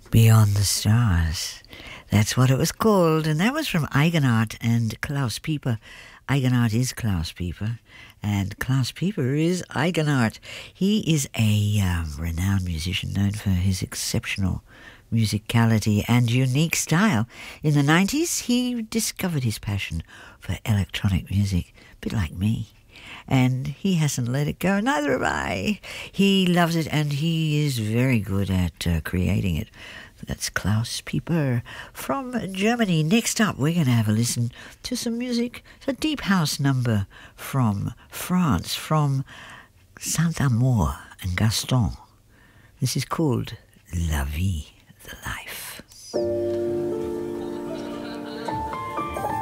Beyond the Stars. That's what it was called, and that was from Eigenart and Klaus Pieper. Eigenart is Klaus Pieper, and Klaus Pieper is Eigenart. He is a renowned musician known for his exceptional musicality and unique style. In the 90s, he discovered his passion for electronic music, a bit like me. And he hasn't let it go, neither have I. He loves it, and he is very good at creating it. That's Klaus Pieper from Germany. Next up, we're going to have a listen to some music. It's a deep house number from France, from Saint-Amour and Gaston. This is called La Vie, the Life.